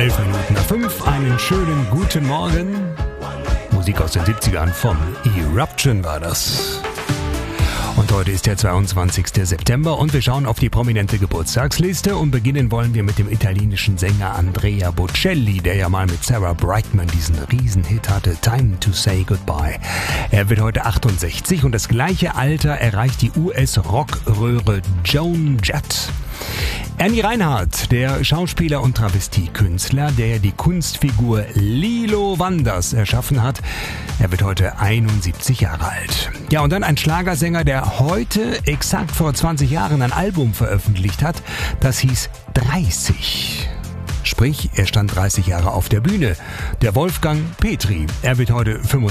11:05, einen schönen guten Morgen. Musik aus den 70ern von Eruption war das. Und heute ist der 22. September und wir schauen auf die prominente Geburtstagsliste und beginnen wollen wir mit dem italienischen Sänger Andrea Bocelli, der ja mal mit Sarah Brightman diesen Riesenhit hatte, Time to Say Goodbye. Er wird heute 68 und das gleiche Alter erreicht die US-Rockröhre Joan Jett. Ernie Reinhardt, der Schauspieler und Travestiekünstler, der die Kunstfigur Lilo Wanders erschaffen hat, er wird heute 71 Jahre alt. Ja, und dann ein Schlagersänger, der heute exakt vor 20 Jahren ein Album veröffentlicht hat, das hieß 30. Sprich, er stand 30 Jahre auf der Bühne. Der Wolfgang Petri, er wird heute 65.